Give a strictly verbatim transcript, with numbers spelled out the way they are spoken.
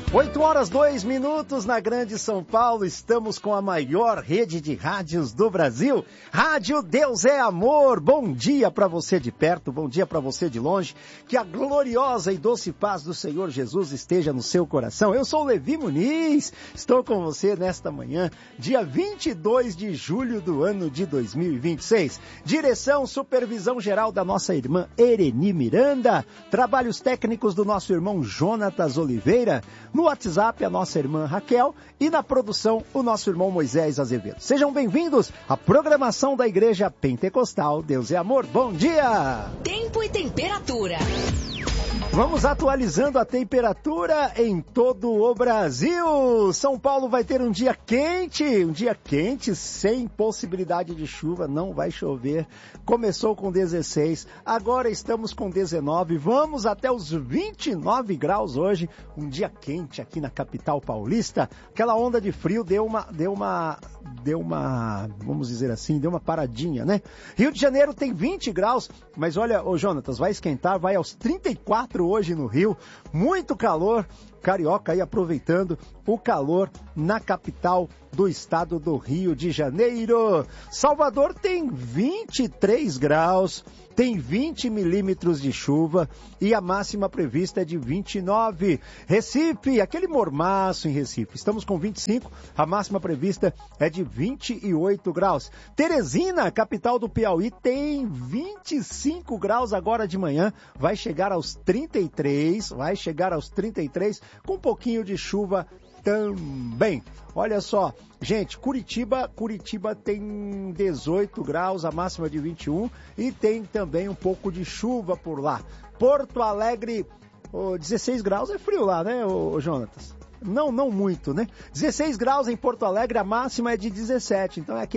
oito horas, dois minutos na Grande São Paulo, estamos com a maior rede de rádios do Brasil, Rádio Deus é Amor. Bom dia para você de perto, bom dia para você de longe, que a gloriosa e doce paz do Senhor Jesus esteja no seu coração. Eu sou o Levi Muniz, estou com você nesta manhã, dia vinte e dois de julho do ano de dois mil e vinte e seis. Direção, supervisão geral da nossa irmã Ereni Miranda, trabalhos técnicos do nosso irmão Jonatas Oliveira, no WhatsApp a nossa irmã Raquel e na produção o nosso irmão Moisés Azevedo. Sejam bem-vindos à programação da Igreja Pentecostal Deus é Amor. Bom dia! Tempo e temperatura. Vamos atualizando a temperatura em todo o Brasil. São Paulo vai ter um dia quente, um dia quente, sem possibilidade de chuva, não vai chover. Começou com dezesseis, agora estamos com dezenove, vamos até os vinte e nove graus hoje. Um dia quente aqui na capital paulista. Aquela onda de frio deu uma, deu uma, deu uma, vamos dizer assim, deu uma paradinha, né? Rio de Janeiro tem vinte graus, mas olha, ô Jonatas, vai esquentar, vai aos trinta e quatro hoje no Rio, muito calor, carioca aí aproveitando o calor na capital do estado do Rio de Janeiro. Salvador tem vinte e três graus, tem vinte milímetros de chuva e a máxima prevista é de vinte e nove. Recife, aquele mormaço em Recife, estamos com vinte e cinco, a máxima prevista é de vinte e oito graus. Teresina, capital do Piauí, tem vinte e cinco graus agora de manhã, vai chegar aos trinta e três, vai chegar aos trinta e três, com um pouquinho de chuva também. Olha só, gente, Curitiba, Curitiba tem dezoito graus, a máxima de vinte e um, e tem também um pouco de chuva por lá. Porto Alegre, oh, dezesseis graus, é frio lá, né, ô, Jonatas? Não, não muito, né? dezesseis graus em Porto Alegre, a máxima é de dezessete, então é aquele